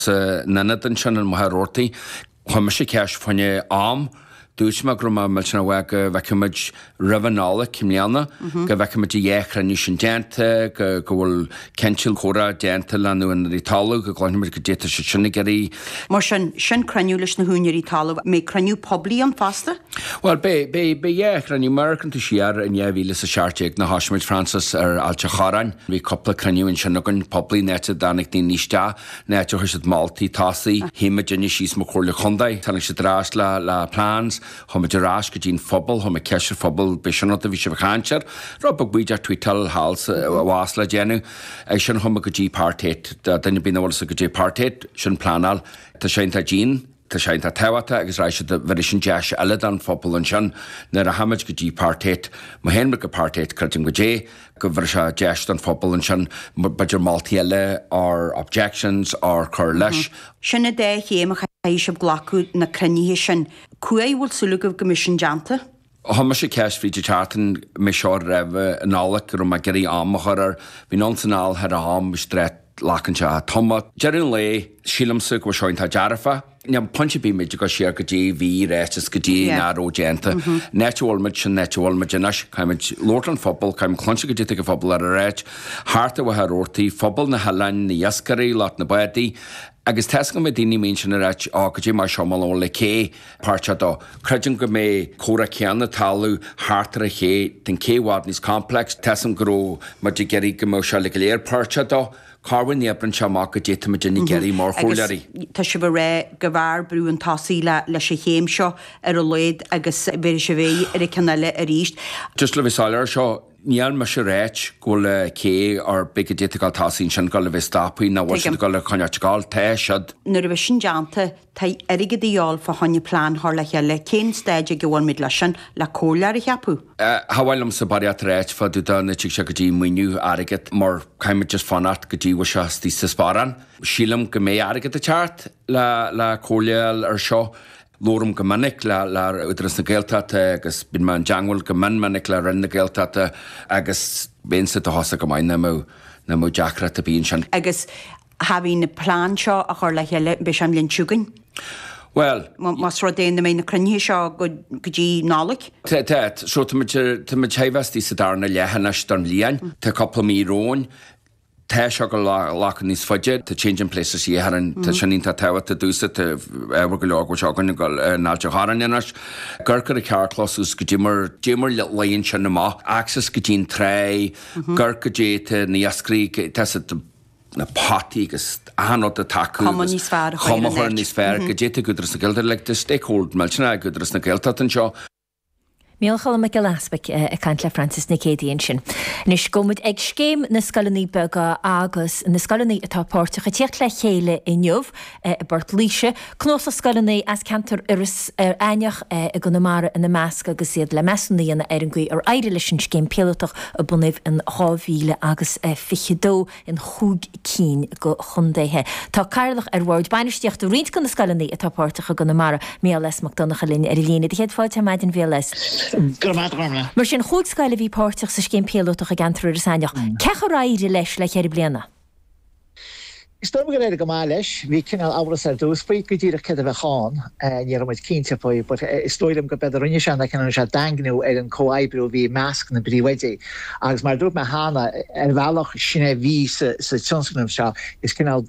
Nanadan sin an Maharorti, Homishi Cash Fanya Am, Dúisma grúma milsna bhega bhecimid rivanála cimneanna, go bhecimid dhéchra ní sin déanta, go bhfuil cencil chóra déanta lenú in Itála, go gláinimid go déta se sinna gerí. Mar sin craniú leis na húnear Itála, mé craniú poblí an fasta? Well, be dhéchra ní marcan tú siar in dhéhhíle sa searteag na Háismid Francis Alta Chárain, bhí coppla craniú in sinnagan poblí neta danig ní níostá, neta chuisad Maltaí tásaí, híime déine síos mo chóirla chundaid, tannig sé drás le plans, Home Jarás go dín fphobal, home ceisir fphobal bishanota bhí se bhchansear, Rob buide tweetal hals wasla dénú, sin home go dí partéit, daine bína bhil sa go dí partéit, sin planal, tá sénta dín, tá sénta tewata, agus ráise de bhir sin deis eile an fphobal an sin, nar a hamid go dí partéit, má henmar go partéit credim go dé, go bhir se deis an fphobal an sin, beidir Maltaí eile or objections or chur leis. Sinna dé chéimach éisib glacu na cranií sin, cuaí bhfuil súlagah go mission deanta? Hama sé ceis frí de chartan me seo raibh an álaach gur ma geí amachar bhí nonsanál har am stret lacan se toma. Jerún le sílamsa go seointá dearafa, Niam punch bí méid go siar go dé bhí réistes go dé náró déanta. Netúolmid sin netúolmid inas, caiimid Lord an fphobal, caiim clonse go dtí go fphobal ar a réit, háarta bh ortaí, fphobal na halainn na iascarí lá na baidí, agus teas go mé daoine mín sin a réit á go dtí mar seomal ó le cé páirte dó. Creidim go mé córa ceanna talú háartar a ché den céhád níos complex, teasam go mar de geirí go mó se le go léir páirte dó, Carwin Nebran Shamak Jetta Majini Gary more Holary. Tashiva Gavar Brew and Tassila La Shahim Shaw, a Lloyd, Agus Berishave, Ericanella East. Just Levis Saler Shaw. Níl me se réit go le cé ar big dietigal tasín sin go le bhestapaí na bhil go le chuneartgáil té siad. Nuair a bheith sin deanta tá aige díol fa tháinig plán thar le heile cén stéide go bhfuil mid lei sin le cólear a cheapú. Hahailm sa bariat réit fa dú na tí se go dtí muinú airigit mar caiimid just fanart go dtí se tí sa spáran. Sílam go mé airigit a teart le cóleal ar seo. Lórum gomannic le udras na Gaeltate agus bin man jangwil gomannic le rin na Gaeltate agus bénsa a hosa go main na mó jacra a bíon sin. Agus habí na plán seo a chuir le heile be sem linn siúgain? Well, Mas rá déana na mé na crunne seo go dtí nálaigh? Tá, so tá heivestí sa darna lehannas don lían, tá coppla mí róin, Tá seo go lácan níos foiide, tá changing places í haran, tá sin tá teha a dúsa tá go leág seágan go náilte háran inas. Gurcar a cearclosús go ddímar leon sin na access go dtín tré, gur go déta na iascrí na patí agus anod a taú. Chomar níos fearr. Chomar níos fearr, go déta gudras na Gaelta le de stakehold melchna gudras na Gaelta an seo. Míolchala me Gillespie a cant le Francis na cédaíonn sin. Nis gomid ag scéim na scalaní bega agus na scalaní atá páirteach a tíocht le chéile i nniuh a bart líise, cnós a scalaní as cantar iris aineach a go na mara in na measca agus iad le mesannaíana ar an gcuí ar éire leis sin scéim pealach a bunaibh in 2000 agus fichidó in chúg cín go chundaithe. Tá cairlach ar bhid bainisteocht a riint go na scalaní atá páirteach a go na mara míolas Macdonach a linn ar lína. Di héad fáilte maidin bhélas. Mar sin chúgscaile bhí páirteach sa scéim pealach a gantar saneach. Cecha ráide leis le chéir bliana? Istóim go réidir go má leis, bhí cinál áras ar dús, faoid go dtíach cad a bheith cháin, níar muid cínte faoi, but istóidem go bed a rinne sean cinál se dangnú ar an cóibrú bhí measc na bríomhaidí. Agus mar dúb me hána ar bhealach sinna bhí sa tionscanam seo, is cinál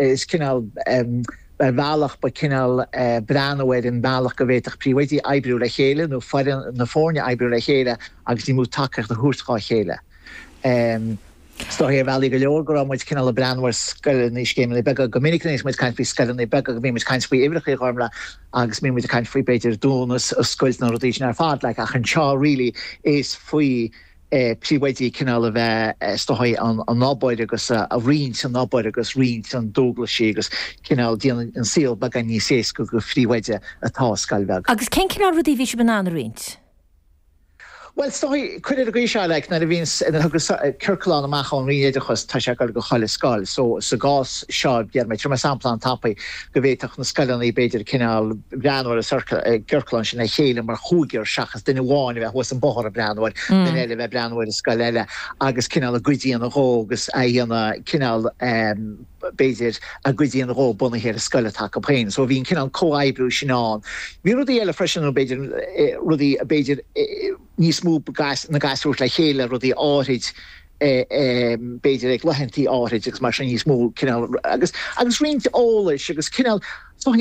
bhealach ba cinál breanhid in bhealach go bhéiteach príomhaidí ebrú le chéile, nó na fórne ebrú le chéile, agus ní mú takeach na thuúrtá chéile. Stohir valley go leor go muid cinál breanhar scoil níos céim le bega go minic níos muid caint fao scoil na bega go mí muid caint fao ibrach ormla agus mí muid caint fao beidir dúnas a scoilt na rodíis ar fad le ach an seo really is faoi príomhaidí cinál a bheith stohaid an nábáid agus a riint an nábáid agus riint an dógla sé agus cinál díana an síl bega níos éis go príomhaide atá scoil beg. Agus cén cinál rudí bhí sé banana riint? Well, stohi could agree sha like na vins in Kirkland and Machon riedechos ta go cholle skal so gas sha ger me trema samplan tapai go vetach na skalan I beidir kinal Branwar circle Kirkland na hele mar hooger shachas den one we was an bohar Branwar den ele we Branwar skalele agus kinal a gudi an hogus ayana kinal beidir a gudíon ró buna héir a scoile take pain, so hín cin an cóáibrú sin an. Bhí rudí eile freisin beidir rudí a beidir níos mú na gasút le chéile rudí áid beidir ag lehantí áid agus mar sin níos mú agus rint ólis agus cinál